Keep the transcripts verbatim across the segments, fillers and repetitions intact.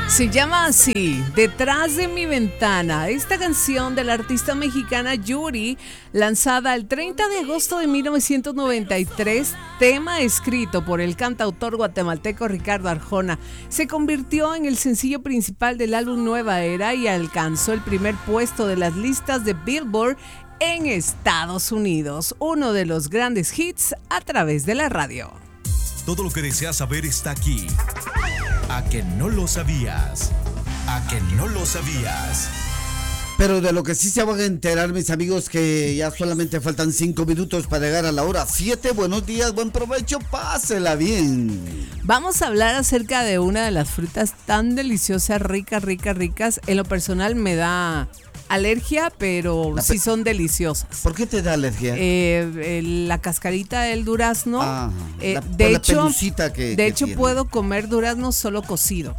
Se llama así, Detrás de mi ventana. Esta canción de la artista mexicana Yuri, lanzada el treinta de agosto de mil novecientos noventa y tres, tema escrito por el cantautor guatemalteco Ricardo Arjona, se convirtió en el sencillo principal del álbum Nueva Era y alcanzó el primer puesto de las listas de Billboard en Estados Unidos, uno de los grandes hits a través de la radio. Todo lo que deseas saber está aquí. A que no lo sabías. A que no lo sabías. Pero de lo que sí se van a enterar, mis amigos, que ya solamente faltan cinco minutos para llegar a la hora siete. Buenos días, buen provecho, pásela bien. Vamos a hablar acerca de una de las frutas tan deliciosas, ricas, ricas, ricas. En lo personal me da alergia, pero pe- sí son deliciosas. ¿Por qué te da alergia? Eh, eh, la cascarita del durazno. Ah, eh, la, de la hecho, pelucita que, de que hecho tiene. puedo comer durazno solo cocido.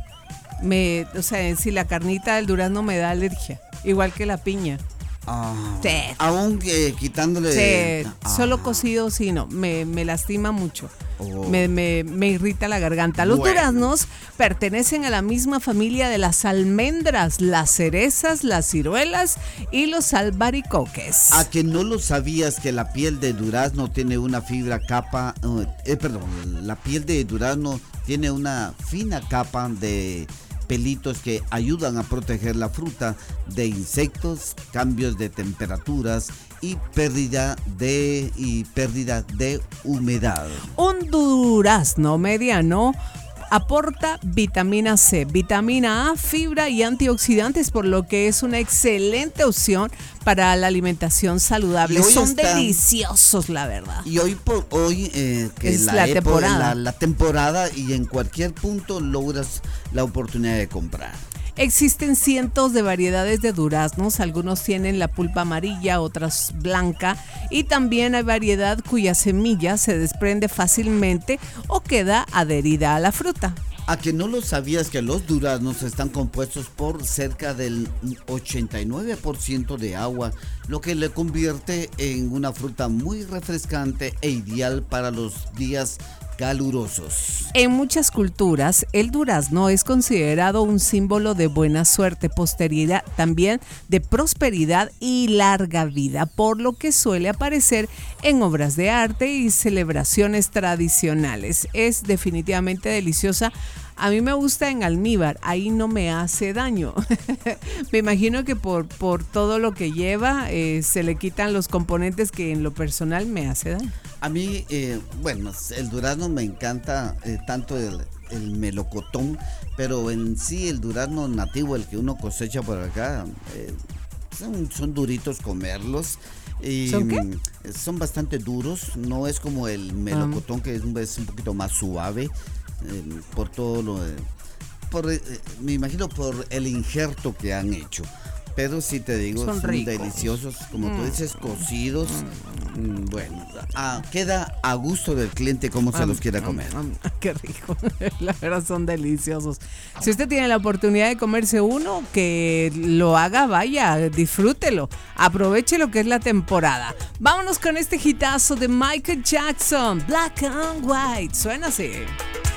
Me, o sea, si la carnita del durazno me da alergia, igual que la piña. Ah, Sí. Aún eh, quitándole. Sí, ah. solo cocido sí, no, me, me lastima mucho. Oh. Me, me, me irrita la garganta. Los Bueno. duraznos pertenecen a la misma familia de las almendras, las cerezas, las ciruelas y los albaricoques. ¿A que no lo sabías que la piel de durazno tiene una fibra capa, uh, eh, perdón, la piel de durazno tiene una fina capa de pelitos que ayudan a proteger la fruta de insectos, cambios de temperaturas y pérdida de y pérdida de humedad? Un durazno mediano aporta vitamina C, vitamina A, fibra y antioxidantes, por lo que es una excelente opción para la alimentación saludable. Son está, deliciosos, la verdad. Y hoy por hoy eh, que es la, la, epo, temporada. La, la temporada y en cualquier punto logras la oportunidad de comprar. Existen cientos de variedades de duraznos, algunos tienen la pulpa amarilla, otras blanca, y también hay variedad cuya semilla se desprende fácilmente o queda adherida a la fruta. ¿A que no lo sabías que los duraznos están compuestos por cerca del ochenta y nueve por ciento de agua, lo que le convierte en una fruta muy refrescante e ideal para los días calurosos? En muchas culturas, el durazno es considerado un símbolo de buena suerte, posteridad, también de prosperidad y larga vida, por lo que suele aparecer en obras de arte y celebraciones tradicionales. Es definitivamente deliciosa. A mí me gusta en almíbar, ahí no me hace daño. Me imagino que por, por todo lo que lleva, eh, se le quitan los componentes que en lo personal me hace daño. A mí, eh, bueno, el durazno me encanta, eh, tanto el, el melocotón, pero en sí el durazno nativo, el que uno cosecha por acá, eh, son, son duritos comerlos. Y ¿Son qué? Son bastante duros, no es como el melocotón, um. que es un, es un poquito más suave. Eh, por todo lo eh, por, eh, me imagino por el injerto que han hecho, pero sí te digo, son, son deliciosos, como mm. tú dices, cocidos. mm, bueno, ah, queda a gusto del cliente como um, se los quiera comer. um, um, qué rico, la verdad son deliciosos. Si usted tiene la oportunidad de comerse uno, que lo haga, vaya, disfrútelo, aproveche lo que es la temporada. Vámonos con este hitazo de Michael Jackson, Black and White, suena así.